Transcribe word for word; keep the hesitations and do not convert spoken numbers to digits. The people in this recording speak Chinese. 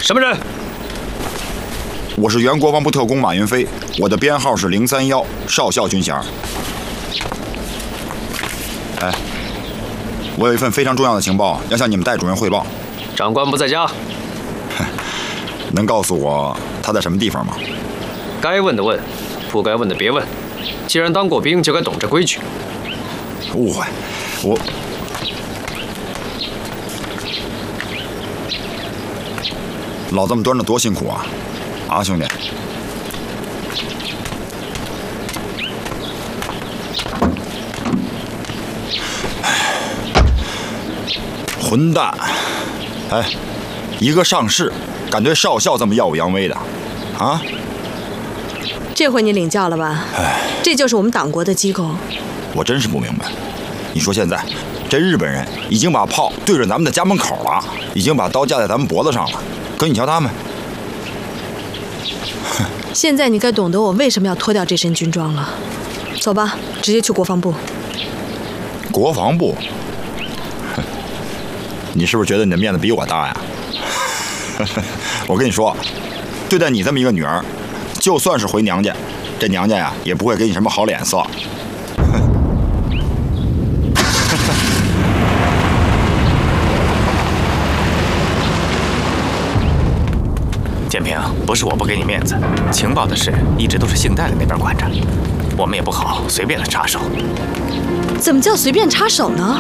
什么人？ 我是原国防部特工马云飞，我的编号是零三幺，少校军衔。哎，我有一份非常重要的情报要向你们戴主任汇报。 长官不在家。 能告诉我他在什么地方吗？ 该问的问，不该问的别问。既然当过兵，就该懂这规矩。 误会，我。老这么端着多辛苦啊！啊，兄弟。混蛋！哎，一个上士敢对少校这么耀武扬威的，啊？ 这回你领教了吧？ 哎， 这就是我们党国的机构。 我真是不明白。你说现在，这日本人已经把炮对着咱们的家门口了，已经把刀架在咱们脖子上了。可你瞧他们， 现在你该懂得我为什么要脱掉这身军装了。走吧，直接去国防部。 国防部？你是不是觉得你的面子比我大呀？我跟你说，对待你这么一个女儿，就算是回娘家，这娘家呀也不会给你什么好脸色。 建平，不是我不给你面子，情报的事一直都是姓戴的那边管着，我们也不好随便的插手。 怎么叫随便插手呢？